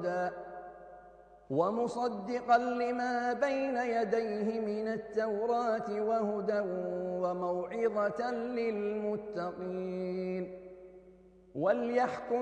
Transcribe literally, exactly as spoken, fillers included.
وهدى ومصدقا لما بين يديه من التوراة وهدى وموعظة للمتقين وليحكم